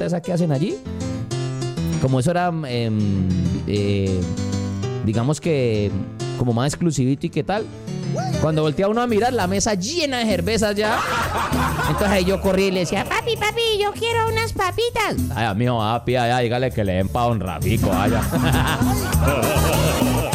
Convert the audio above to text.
esa que hacen allí. Como eso era, digamos que como más exclusivito y qué tal. Cuando voltea uno a mirar, la mesa llena de cervezas ya. Entonces ahí yo corrí y le decía, papi, yo quiero unas papitas. Ay, amigo, papi, allá, dígale que le den pa' don Rafico, allá.